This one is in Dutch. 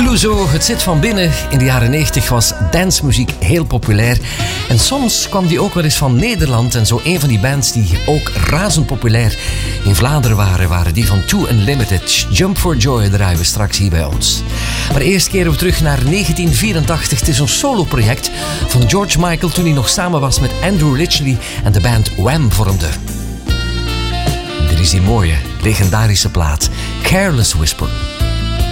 Clouseau, het zit van binnen. In de jaren 90 was dancemuziek heel populair. En soms kwam die ook wel eens van Nederland. En zo een van die bands die ook razend populair in Vlaanderen waren die van Too Unlimited. Jump for Joy draaien we straks hier bij ons. Maar eerst keren we terug naar 1984. Het is een soloproject van George Michael toen hij nog samen was met Andrew Ridgeley en de band Wham vormde. Er is die mooie, legendarische plaat, Careless Whisper.